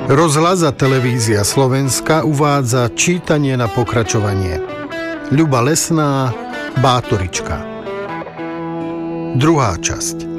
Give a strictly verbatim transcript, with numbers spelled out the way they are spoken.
Rozhlas a televízia Slovenska uvádza čítanie na pokračovanie. Ľuba Lesná, Bátorička. Druhá časť.